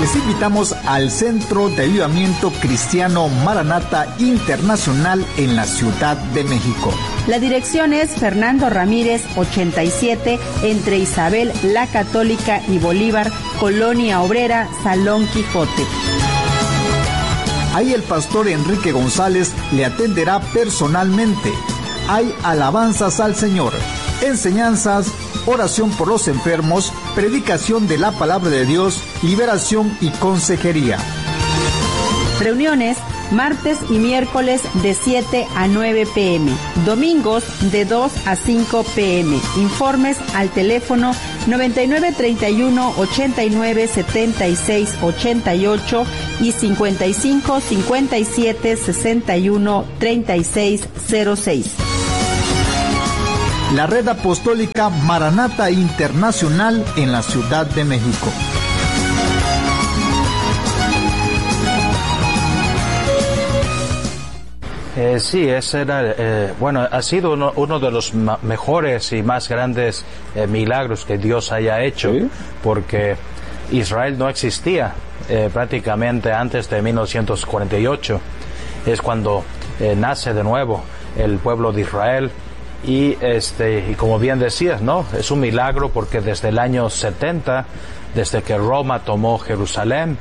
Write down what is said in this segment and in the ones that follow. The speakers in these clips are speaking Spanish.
Les invitamos al Centro de Avivamiento Cristiano Maranata Internacional en la Ciudad de México. La dirección es Fernando Ramírez 87, entre Isabel la Católica y Bolívar, Colonia Obrera, Salón Quijote. Ahí el pastor Enrique González le atenderá personalmente. Hay alabanzas al Señor, enseñanzas, oración por los enfermos, predicación de la palabra de Dios, liberación y consejería. Reuniones martes y miércoles de 7 a 9 p.m. Domingos de 2 a 5 p.m. Informes al teléfono 9931 89 76 88 y 55 57 61 36 06. La Red Apostólica Maranata Internacional en la Ciudad de México. Sí, ese era, ha sido uno de los mejores y más grandes milagros que Dios haya hecho, ¿sí? Porque Israel no existía prácticamente antes de 1948. Es cuando nace de nuevo el pueblo de Israel. Y como bien decías, ¿no? Es un milagro porque desde el año 70, desde que Roma tomó Jerusalén,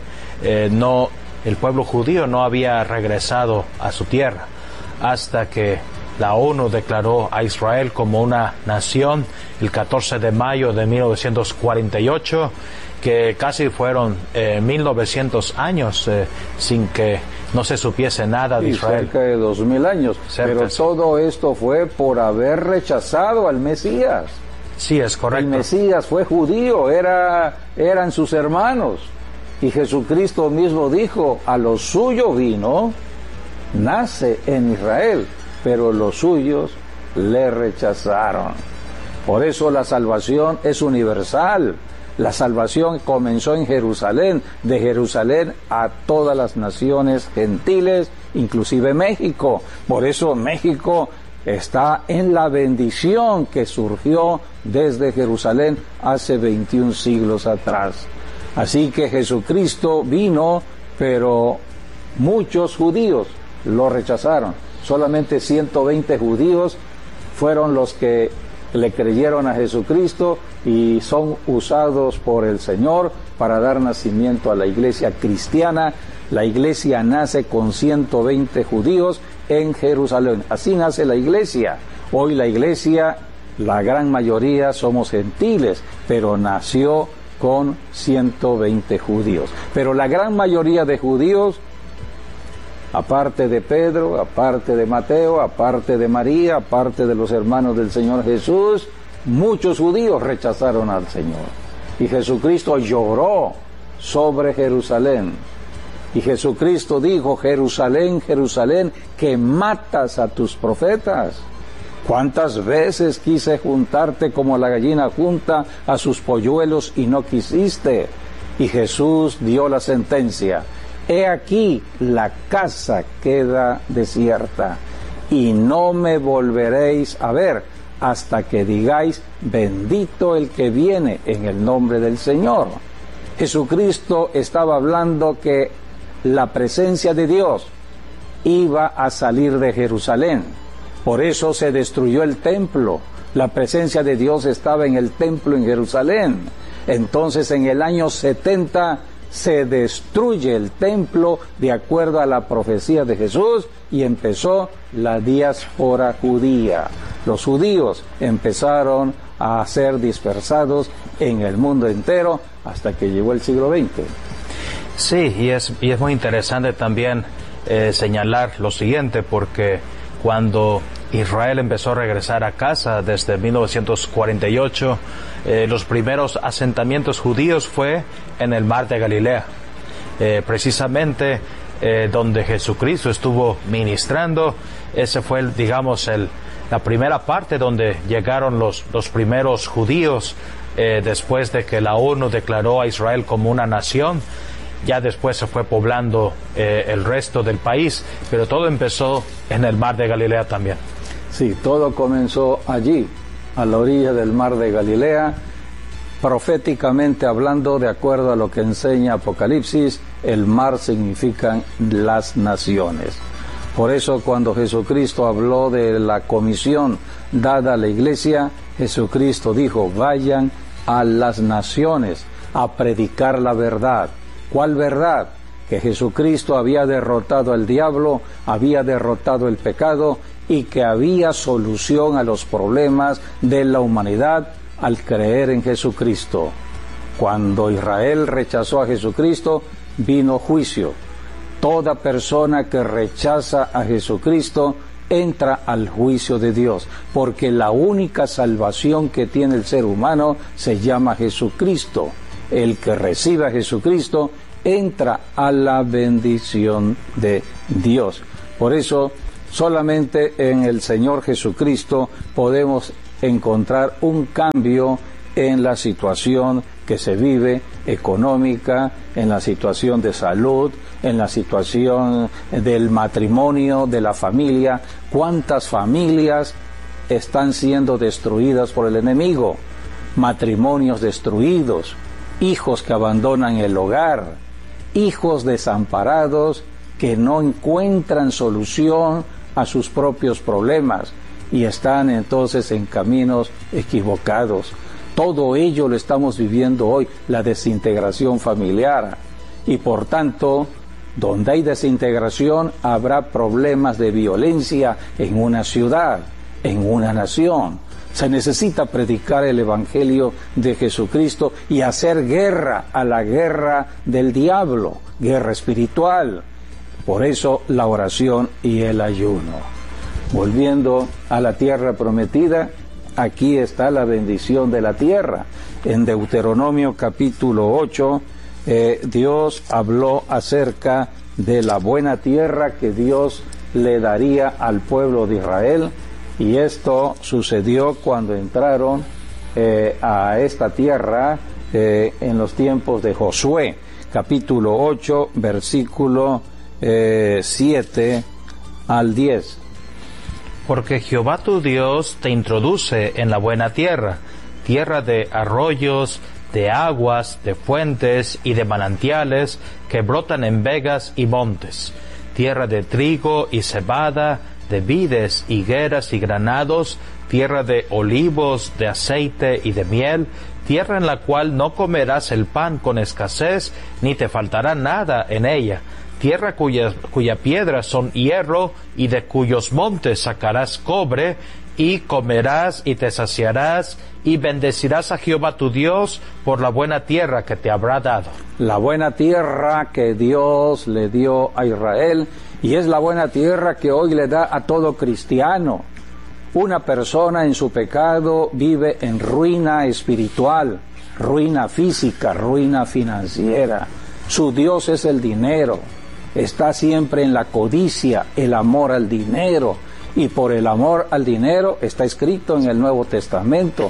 el pueblo judío no había regresado a su tierra, hasta que la ONU declaró a Israel como una nación el 14 de mayo de 1948, que casi fueron 1900 años sin que no se supiese nada de Israel. Cerca de 2000 años. Pero todo esto fue por haber rechazado al Mesías. Sí, es correcto. El Mesías fue judío, eran sus hermanos. Y Jesucristo mismo dijo, a lo suyo vino, nace en Israel, pero los suyos le rechazaron. Por eso la salvación es universal. La salvación comenzó en Jerusalén, de Jerusalén a todas las naciones gentiles, inclusive México. Por eso México está en la bendición que surgió desde Jerusalén hace 21 siglos atrás. Así que Jesucristo vino, pero muchos judíos lo rechazaron. Solamente 120 judíos fueron los que le creyeron a Jesucristo y son usados por el Señor para dar nacimiento a la iglesia cristiana. La iglesia nace con 120 judíos en Jerusalén. Así nace la iglesia. Hoy la iglesia, la gran mayoría somos gentiles, pero nació con 120 judíos. Pero la gran mayoría de judíos, aparte de Pedro, aparte de Mateo, aparte de María, aparte de los hermanos del Señor Jesús, muchos judíos rechazaron al Señor. Y Jesucristo lloró sobre Jerusalén. Y Jesucristo dijo, Jerusalén, Jerusalén, que matas a tus profetas. ¿Cuántas veces quise juntarte como la gallina junta a sus polluelos y no quisiste? Y Jesús dio la sentencia. He aquí, la casa queda desierta, y no me volveréis a ver hasta que digáis, bendito el que viene en el nombre del Señor. Jesucristo estaba hablando que la presencia de Dios iba a salir de Jerusalén. Por eso se destruyó el templo. La presencia de Dios estaba en el templo en Jerusalén. Entonces, en el año 70, se destruye el templo de acuerdo a la profecía de Jesús y empezó la diáspora judía. Los judíos empezaron a ser dispersados en el mundo entero hasta que llegó el siglo XX. Sí, y es muy interesante también señalar lo siguiente, porque cuando Israel empezó a regresar a casa desde 1948, los primeros asentamientos judíos fue en el Mar de Galilea, precisamente donde Jesucristo estuvo ministrando. Ese fue, la primera parte donde llegaron los primeros judíos después de que la ONU declaró a Israel como una nación. Ya después se fue poblando el resto del país, pero todo empezó en el Mar de Galilea también. Sí, todo comenzó allí, a la orilla del Mar de Galilea, Proféticamente hablando, de acuerdo a lo que enseña Apocalipsis, el mar significan las naciones. Por eso cuando Jesucristo habló de la comisión dada a la iglesia, Jesucristo dijo, vayan a las naciones a predicar la verdad. ¿Cuál verdad? Que Jesucristo había derrotado al diablo, había derrotado el pecado y que había solución a los problemas de la humanidad al creer en Jesucristo. Cuando Israel rechazó a Jesucristo, vino juicio. Toda persona que rechaza a Jesucristo entra al juicio de Dios, porque la única salvación que tiene el ser humano se llama Jesucristo. El que recibe a Jesucristo entra a la bendición de Dios. Por eso, solamente en el Señor Jesucristo podemos encontrar un cambio en la situación que se vive económica, en la situación de salud, en la situación del matrimonio, de la familia. ¿Cuántas familias están siendo destruidas por el enemigo? Matrimonios destruidos, hijos que abandonan el hogar, hijos desamparados que no encuentran solución a sus propios problemas y están entonces en caminos equivocados. Todo ello lo estamos viviendo hoy, la desintegración familiar. Y por tanto, donde hay desintegración, habrá problemas de violencia en una ciudad, en una nación. Se necesita predicar el Evangelio de Jesucristo y hacer guerra a la guerra del diablo, guerra espiritual. Por eso la oración y el ayuno. Volviendo a la tierra prometida, aquí está la bendición de la tierra. En Deuteronomio capítulo 8, Dios habló acerca de la buena tierra que Dios le daría al pueblo de Israel, y esto sucedió cuando entraron a esta tierra en los tiempos de Josué, capítulo 8, versículo 7 al 10. Porque Jehová tu Dios te introduce en la buena tierra, tierra de arroyos, de aguas, de fuentes y de manantiales que brotan en vegas y montes, tierra de trigo y cebada, de vides, higueras y granados, tierra de olivos, de aceite y de miel, tierra en la cual no comerás el pan con escasez, ni te faltará nada en ella, tierra cuya piedras son hierro, y de cuyos montes sacarás cobre, y comerás y te saciarás, y bendecirás a Jehová tu Dios por la buena tierra que te habrá dado. La buena tierra que Dios le dio a Israel, y es la buena tierra que hoy le da a todo cristiano. Una persona en su pecado vive en ruina espiritual, ruina física, ruina financiera. Su Dios es el dinero. Está siempre en la codicia, el amor al dinero. Y por el amor al dinero, está escrito en el Nuevo Testamento,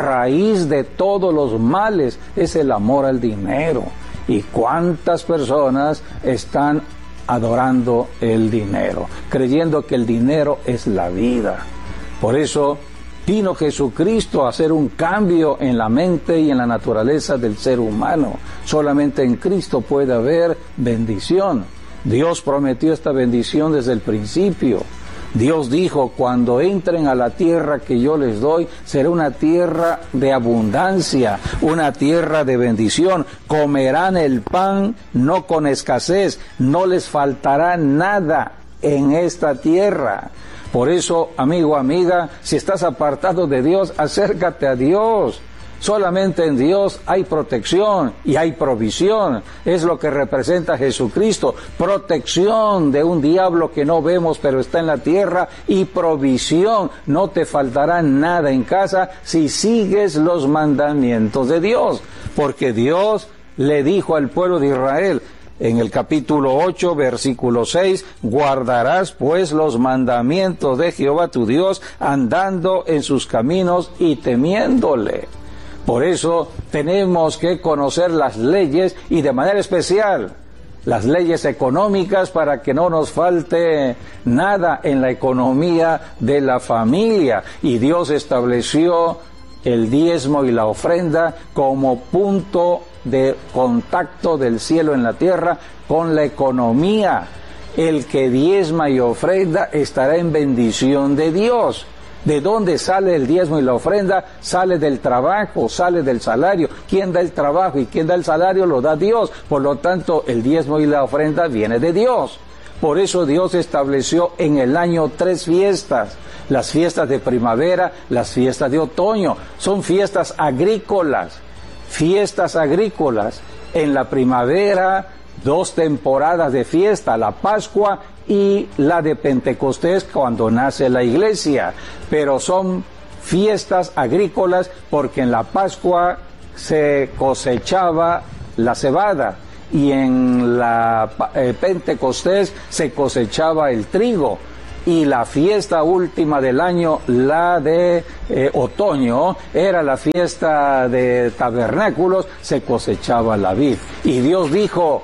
raíz de todos los males es el amor al dinero. ¿Y cuántas personas están adorando el dinero, creyendo que el dinero es la vida? Por eso vino Jesucristo a hacer un cambio en la mente y en la naturaleza del ser humano. Solamente en Cristo puede haber bendición. Dios prometió esta bendición desde el principio. Dios dijo, cuando entren a la tierra que yo les doy, será una tierra de abundancia, una tierra de bendición. Comerán el pan no con escasez, no les faltará nada en esta tierra. Por eso, amigo, amiga, si estás apartado de Dios, acércate a Dios. Solamente en Dios hay protección y hay provisión. Es lo que representa Jesucristo. Protección de un diablo que no vemos pero está en la tierra, y provisión. No te faltará nada en casa si sigues los mandamientos de Dios. Porque Dios le dijo al pueblo de Israel en el capítulo 8, versículo 6, guardarás pues los mandamientos de Jehová tu Dios, andando en sus caminos y temiéndole. Por eso tenemos que conocer las leyes, y de manera especial las leyes económicas, para que no nos falte nada en la economía de la familia. Y Dios estableció el diezmo y la ofrenda como punto de contacto del cielo en la tierra con la economía. El que diezma y ofrenda estará en bendición de Dios. ¿De dónde sale el diezmo y la ofrenda? Sale del trabajo, sale del salario. ¿Quién da el trabajo y quién da el salario? Lo da Dios. Por lo tanto, el diezmo y la ofrenda viene de Dios. Por eso Dios estableció en el año 3 fiestas. Las fiestas de primavera, las fiestas de otoño. Son fiestas agrícolas. Fiestas agrícolas. En la primavera, 2 temporadas de fiesta, la Pascua y la de Pentecostés cuando nace la iglesia. Pero son fiestas agrícolas porque en la Pascua se cosechaba la cebada y en la Pentecostés se cosechaba el trigo. Y la fiesta última del año, la de otoño, era la fiesta de tabernáculos, se cosechaba la vid. Y Dios dijo: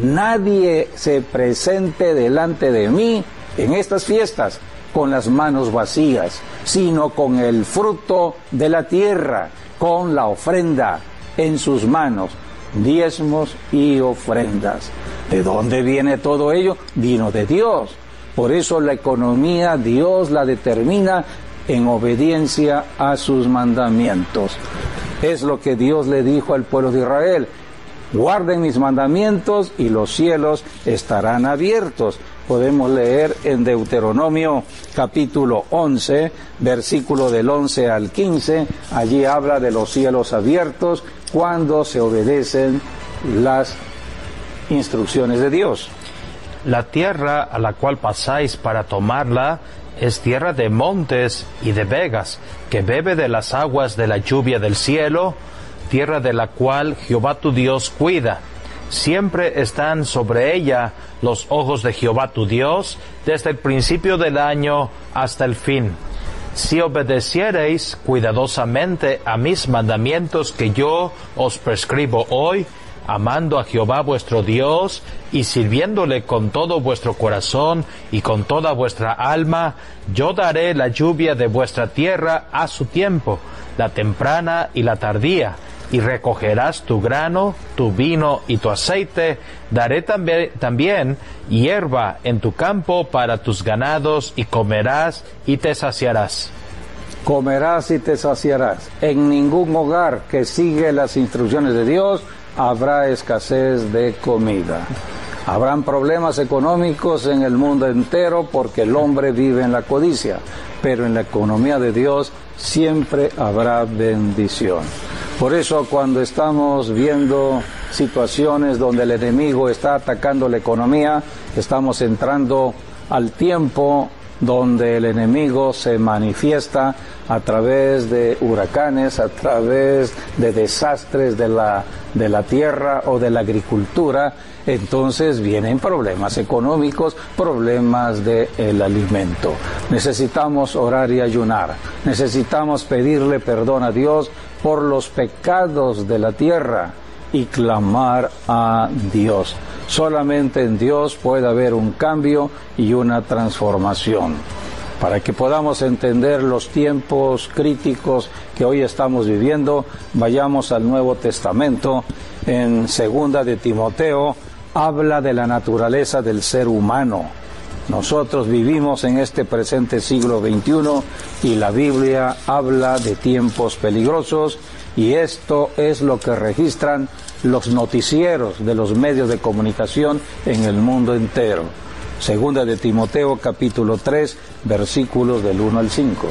nadie se presente delante de mí en estas fiestas con las manos vacías, sino con el fruto de la tierra, con la ofrenda en sus manos, diezmos y ofrendas. ¿De dónde viene todo ello? Vino de Dios. Por eso la economía Dios la determina en obediencia a sus mandamientos. Es lo que Dios le dijo al pueblo de Israel: guarden mis mandamientos y los cielos estarán abiertos. Podemos leer en Deuteronomio capítulo 11, versículo del 11 al 15. Allí habla de los cielos abiertos cuando se obedecen las instrucciones de Dios. La tierra a la cual pasáis para tomarla es tierra de montes y de vegas, que bebe de las aguas de la lluvia del cielo, tierra de la cual Jehová tu Dios cuida. Siempre están sobre ella los ojos de Jehová tu Dios, desde el principio del año hasta el fin. Si obedeciereis cuidadosamente a mis mandamientos que yo os prescribo hoy, amando a Jehová vuestro Dios y sirviéndole con todo vuestro corazón y con toda vuestra alma, yo daré la lluvia de vuestra tierra a su tiempo, la temprana y la tardía, y recogerás tu grano, tu vino y tu aceite. Daré también hierba en tu campo para tus ganados, y comerás y te saciarás. Comerás y te saciarás. En ningún hogar que sigue las instrucciones de Dios habrá escasez de comida. Habrán problemas económicos en el mundo entero porque el hombre vive en la codicia, pero en la economía de Dios siempre habrá bendición. Por eso cuando estamos viendo situaciones donde el enemigo está atacando la economía, estamos entrando al tiempo donde el enemigo se manifiesta a través de huracanes, a través de desastres de la tierra o de la agricultura. Entonces vienen problemas económicos, problemas del alimento. Necesitamos orar y ayunar. Necesitamos pedirle perdón a Dios por los pecados de la tierra y clamar a Dios. Solamente en Dios puede haber un cambio y una transformación. Para que podamos entender los tiempos críticos que hoy estamos viviendo, vayamos al Nuevo Testamento. En 2 de Timoteo habla de la naturaleza del ser humano. Nosotros vivimos en este presente siglo XXI y la Biblia habla de tiempos peligrosos, y esto es lo que registran los noticieros de los medios de comunicación en el mundo entero. 2 de Timoteo capítulo 3, versículos del 1 al 5.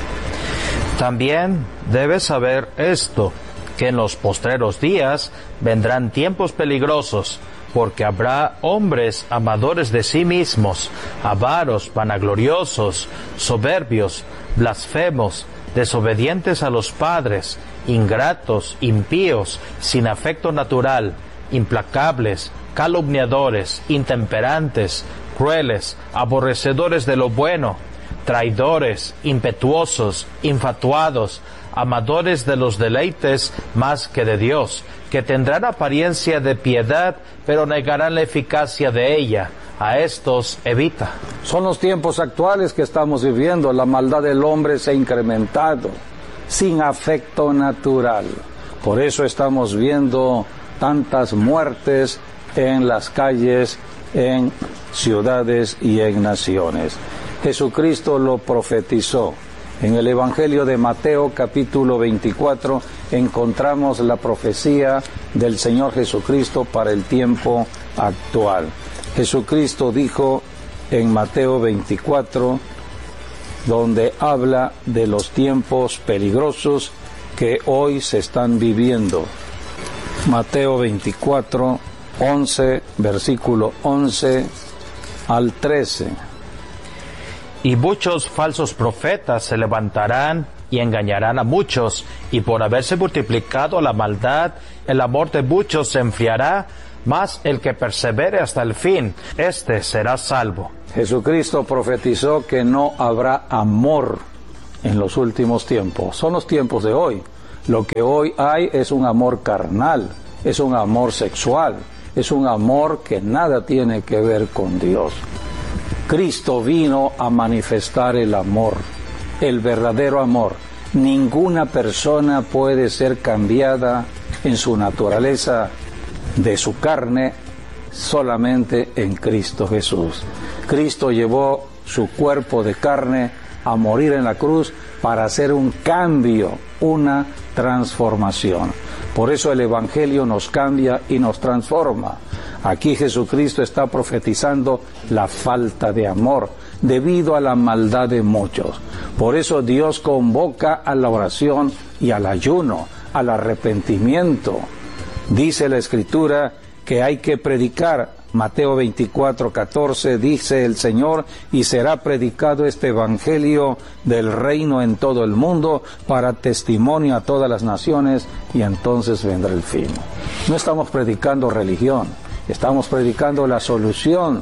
También debes saber esto, que en los postreros días vendrán tiempos peligrosos, porque habrá hombres amadores de sí mismos, avaros, vanagloriosos, soberbios, blasfemos, desobedientes a los padres, ingratos, impíos, sin afecto natural, implacables, calumniadores, intemperantes, crueles, aborrecedores de lo bueno, traidores, impetuosos, infatuados, amadores de los deleites más que de Dios, que tendrán apariencia de piedad, pero negarán la eficacia de ella. A estos evita. Son los tiempos actuales que estamos viviendo. La maldad del hombre se ha incrementado. sin afecto natural. Por eso estamos viendo tantas muertes en las calles, en ciudades y en naciones. Jesucristo lo profetizó. En el Evangelio de Mateo, capítulo 24, encontramos la profecía del Señor Jesucristo para el tiempo actual. Jesucristo dijo en Mateo 24, donde habla de los tiempos peligrosos que hoy se están viviendo. Mateo 24, 11, versículo 11 al 13. Y muchos falsos profetas se levantarán y engañarán a muchos, y por haberse multiplicado la maldad, el amor de muchos se enfriará, mas el que persevere hasta el fin, éste será salvo. Jesucristo profetizó que no habrá amor en los últimos tiempos. Son los tiempos de hoy. Lo que hoy hay es un amor carnal, es un amor sexual, es un amor que nada tiene que ver con Dios. Cristo vino a manifestar el amor, el verdadero amor. Ninguna persona puede ser cambiada en su naturaleza de su carne solamente en Cristo Jesús. Cristo llevó su cuerpo de carne a morir en la cruz para hacer un cambio, una transformación. Por eso el Evangelio nos cambia y nos transforma. Aquí Jesucristo está profetizando la falta de amor debido a la maldad de muchos. Por eso Dios convoca a la oración y al ayuno, al arrepentimiento. Dice la Escritura que hay que predicar. Mateo 24, 14 dice el Señor, y será predicado este Evangelio del reino en todo el mundo para testimonio a todas las naciones, y entonces vendrá el fin. No estamos predicando religión, estamos predicando la solución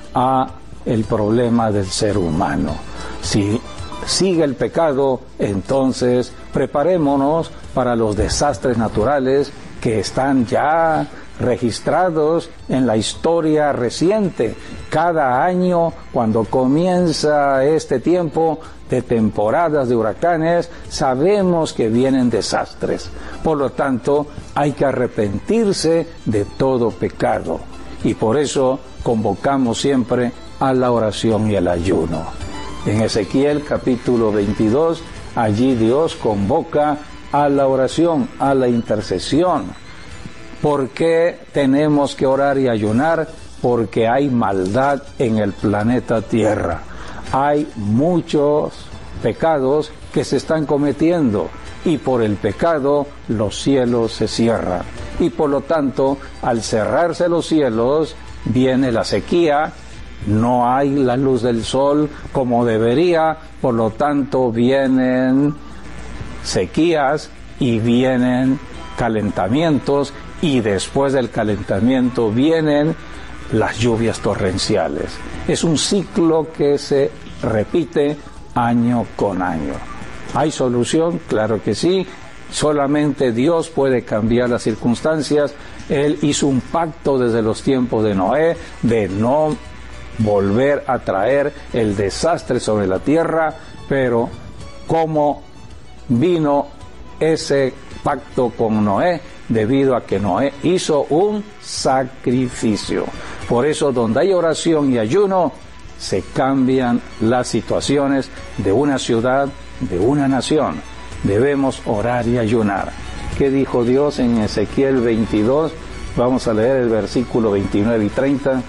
a el problema del ser humano. Si sigue el pecado, entonces preparémonos para los desastres naturales que están ya registrados en la historia reciente. Cada año, cuando comienza este tiempo de temporadas de huracanes, sabemos que vienen desastres. Por lo tanto, hay que arrepentirse de todo pecado. Y por eso convocamos siempre a la oración y al ayuno. En Ezequiel capítulo 22, allí Dios convoca a la oración, a la intercesión. ¿Por qué tenemos que orar y ayunar? Porque hay maldad en el planeta Tierra. Hay muchos pecados que se están cometiendo y por el pecado los cielos se cierran. Y por lo tanto, al cerrarse los cielos, viene la sequía, no hay la luz del sol como debería, por lo tanto vienen sequías y vienen calentamientos, y después del calentamiento vienen las lluvias torrenciales. Es un ciclo que se repite año con año. ¿Hay solución? Claro que sí. Solamente Dios puede cambiar las circunstancias. Él hizo un pacto desde los tiempos de Noé de no volver a traer el desastre sobre la tierra, pero ¿cómo vino ese pacto con Noé? Debido a que Noé hizo un sacrificio. Por eso, donde hay oración y ayuno, se cambian las situaciones de una ciudad, de una nación. Debemos orar y ayunar. ¿Qué dijo Dios en Ezequiel 22? Vamos a leer el versículo 29 y 30.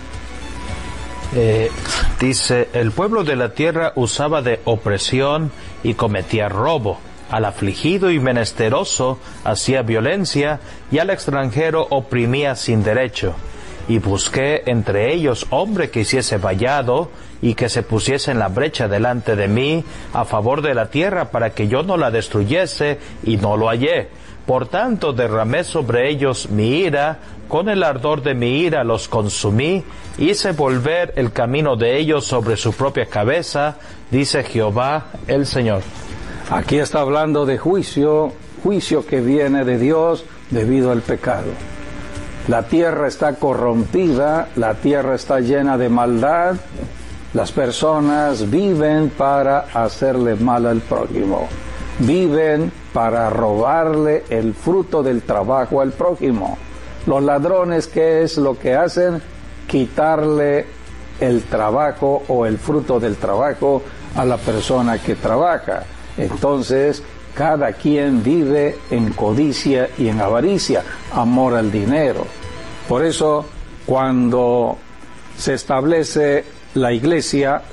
Dice, el pueblo de la tierra usaba de opresión y cometía robo. Al afligido y menesteroso hacía violencia, y al extranjero oprimía sin derecho. Y busqué entre ellos hombre que hiciese vallado, y que se pusiese en la brecha delante de mí, a favor de la tierra, para que yo no la destruyese, y no lo hallé. Por tanto derramé sobre ellos mi ira, con el ardor de mi ira los consumí, hice volver el camino de ellos sobre su propia cabeza, dice Jehová el Señor. Aquí está hablando de juicio que viene de Dios debido al pecado. La tierra está corrompida, la tierra está llena de maldad, las personas viven para hacerle mal al prójimo, viven para robarle el fruto del trabajo al prójimo. Los ladrones, ¿qué es lo que hacen? Quitarle el trabajo o el fruto del trabajo a la persona que trabaja. Entonces, cada quien vive en codicia y en avaricia, amor al dinero. Por eso, cuando se establece la iglesia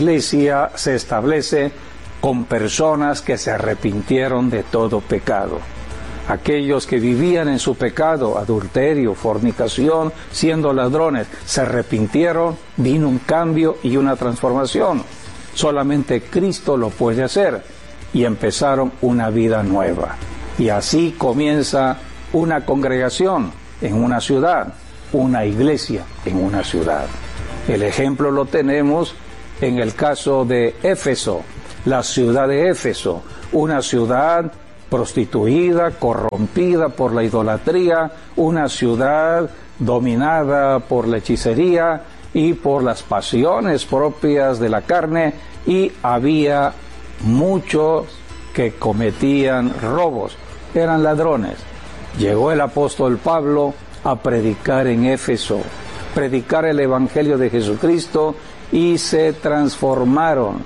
se establece con personas que se arrepintieron de todo pecado. Aquellos que vivían en su pecado, adulterio, fornicación, siendo ladrones, se arrepintieron, vino un cambio y una transformación. Solamente Cristo lo puede hacer y empezaron una vida nueva. Y así comienza una congregación en una ciudad, una iglesia en una ciudad. El ejemplo lo tenemos en el caso de Éfeso, la ciudad de Éfeso, una ciudad prostituida, corrompida por la idolatría, una ciudad dominada por la hechicería y por las pasiones propias de la carne, y había muchos que cometían robos, eran ladrones. Llegó el apóstol Pablo a predicar en Éfeso, predicar el evangelio de Jesucristo, y se transformaron.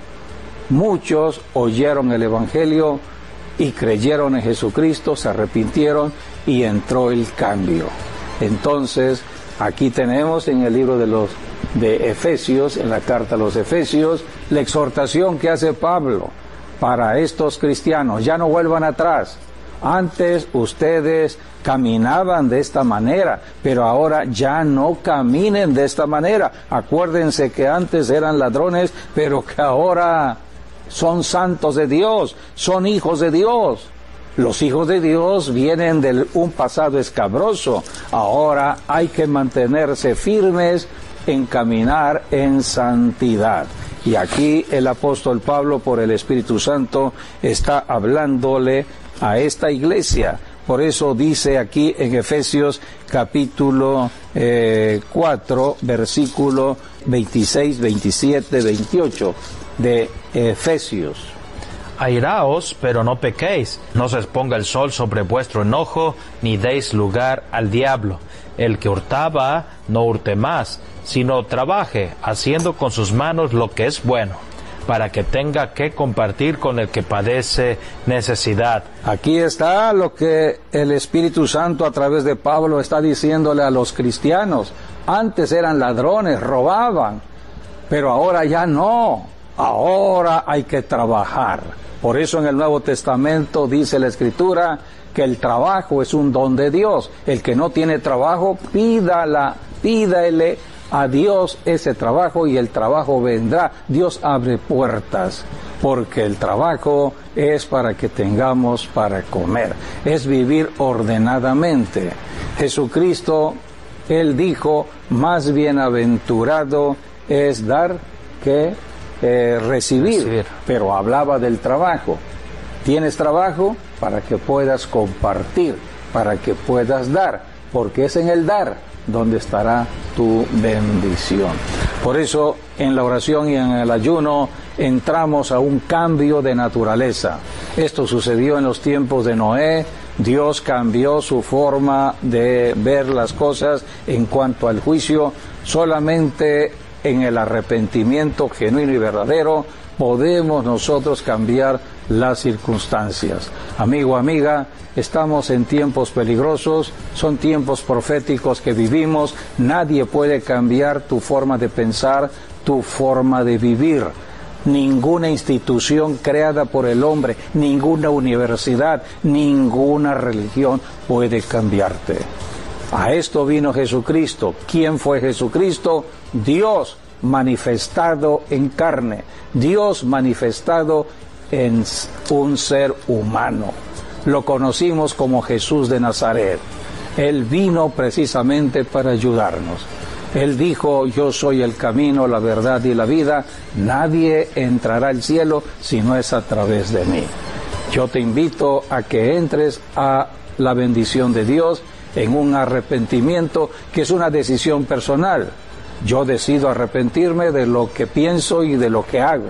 Muchos oyeron el evangelio y creyeron en Jesucristo, se arrepintieron y entró el cambio. Entonces, aquí tenemos en el libro de Efesios, en la carta a los Efesios, la exhortación que hace Pablo para estos cristianos: ya no vuelvan atrás. Antes ustedes caminaban de esta manera, pero ahora ya no caminen de esta manera. Acuérdense que antes eran ladrones, pero que ahora son santos de Dios, son hijos de Dios. Los hijos de Dios vienen de un pasado escabroso. Ahora hay que mantenerse firmes en caminar en santidad. Y aquí el apóstol Pablo, por el Espíritu Santo, está hablándole a esta iglesia. Por eso dice aquí en Efesios capítulo 4, versículo 26, 27, 28 de Efesios. Airaos, pero no pequéis, no se exponga el sol sobre vuestro enojo, ni deis lugar al diablo. El que hurtaba, no hurte más, sino trabaje, haciendo con sus manos lo que es bueno, para que tenga que compartir con el que padece necesidad. Aquí está lo que el Espíritu Santo a través de Pablo está diciéndole a los cristianos. Antes eran ladrones, robaban, pero ahora ya no. Ahora hay que trabajar. Por eso en el Nuevo Testamento dice la Escritura que el trabajo es un don de Dios. El que no tiene trabajo, pídale a Dios ese trabajo y el trabajo vendrá. Dios abre puertas, porque el trabajo es para que tengamos para comer, es vivir ordenadamente. Jesucristo, Él dijo, más bienaventurado es dar que recibir, pero hablaba del trabajo. ¿Tienes trabajo? Para que puedas compartir, para que puedas dar, porque es en el dar donde estará tu bendición. Por eso en la oración y en el ayuno entramos a un cambio de naturaleza. Esto sucedió en los tiempos de Noé. Dios cambió su forma de ver las cosas en cuanto al juicio. Solamente en el arrepentimiento genuino y verdadero podemos nosotros cambiar las circunstancias. Amigo, amiga, estamos en tiempos peligrosos, son tiempos proféticos que vivimos. Nadie puede cambiar tu forma de pensar, tu forma de vivir. Ninguna institución creada por el hombre, ninguna universidad, ninguna religión puede cambiarte. A esto vino Jesucristo. ¿Quién fue Jesucristo? Dios manifestado en carne, Dios manifestado en un ser humano. Lo conocimos como Jesús de Nazaret. Él vino precisamente para ayudarnos. Él dijo: yo soy el camino, la verdad y la vida. Nadie entrará al cielo si no es a través de mí. Yo te invito a que entres a la bendición de Dios en un arrepentimiento que es una decisión personal. Yo decido arrepentirme de lo que pienso y de lo que hago.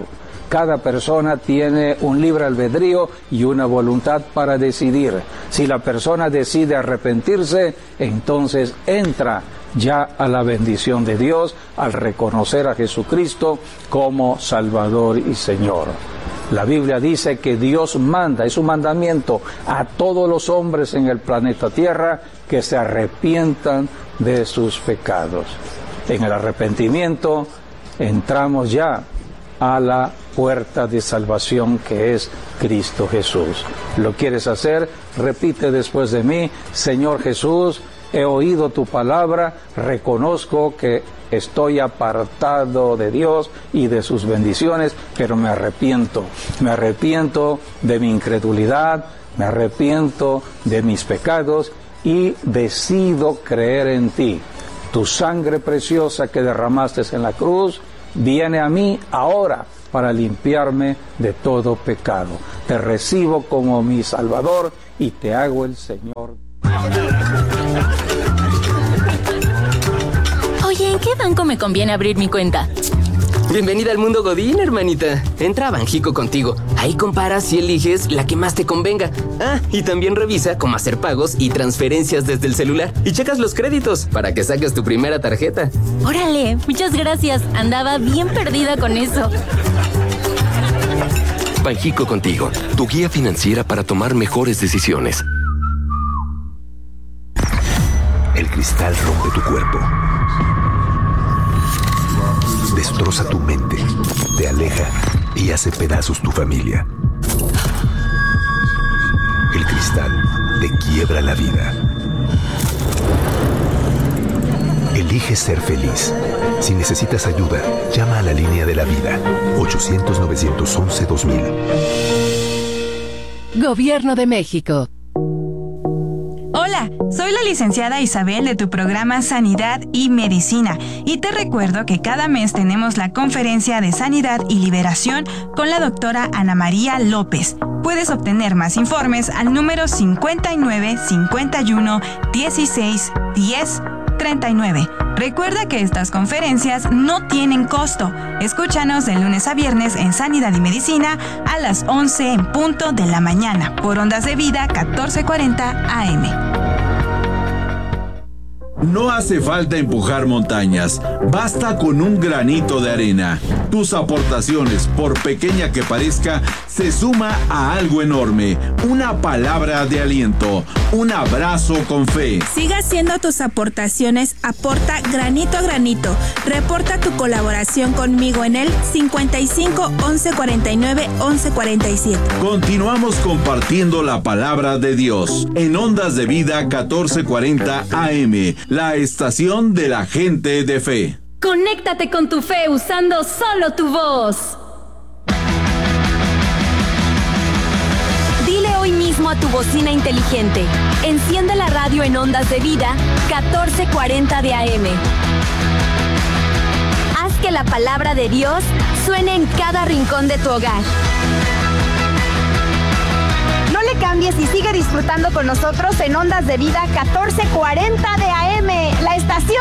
Cada persona tiene un libre albedrío y una voluntad para decidir. Si la persona decide arrepentirse, entonces entra ya a la bendición de Dios al reconocer a Jesucristo como Salvador y Señor. La Biblia dice que Dios manda, es un mandamiento a todos los hombres en el planeta Tierra que se arrepientan de sus pecados. En el arrepentimiento entramos ya a la puerta de salvación que es Cristo Jesús. ¿Lo quieres hacer? Repite después de mí: Señor Jesús, he oído tu palabra, reconozco que estoy apartado de Dios y de sus bendiciones, pero me arrepiento de mi incredulidad, me arrepiento de mis pecados y decido creer en ti. Tu sangre preciosa que derramaste en la cruz viene a mí ahora para limpiarme de todo pecado. Te recibo como mi Salvador y te hago el Señor. Oye, ¿en qué banco me conviene abrir mi cuenta? Bienvenida al mundo Godín, hermanita. Entra a Banjico Contigo. Ahí comparas y eliges la que más te convenga. Ah, y también revisa cómo hacer pagos y transferencias desde el celular. Y checas los créditos para que saques tu primera tarjeta. Órale, muchas gracias. Andaba bien perdida con eso. Banjico Contigo, tu guía financiera para tomar mejores decisiones. El cristal rompe tu cuerpo. Destroza tu mente, te aleja y hace pedazos tu familia. El cristal te quiebra la vida. Elige ser feliz. Si necesitas ayuda, llama a la línea de la vida, 800-911-2000. Gobierno de México. Hola, soy la licenciada Isabel de tu programa Sanidad y Medicina y te recuerdo que cada mes tenemos la conferencia de Sanidad y Liberación con la doctora Ana María López. Puedes obtener más informes al número 59 51 16 10 39. Recuerda que estas conferencias no tienen costo. Escúchanos de lunes a viernes en Sanidad y Medicina a las 11 en punto de la mañana por Ondas de Vida 1440 AM. No hace falta empujar montañas, basta con un granito de arena. Tus aportaciones, por pequeña que parezca, se suma a algo enorme. Una palabra de aliento, un abrazo con fe. Sigue haciendo tus aportaciones, aporta granito a granito. Reporta tu colaboración conmigo en el 55 11 49 11 47. Continuamos compartiendo la palabra de Dios en Ondas de Vida 1440 AM. La estación de la gente de fe. Conéctate con tu fe usando solo tu voz. Dile hoy mismo a tu bocina inteligente: enciende la radio en Ondas de Vida 1440 de AM. Haz que la palabra de Dios suene en cada rincón de tu hogar. No le cambies y sigue disfrutando con nosotros en Ondas de Vida 1440 de AM, la estación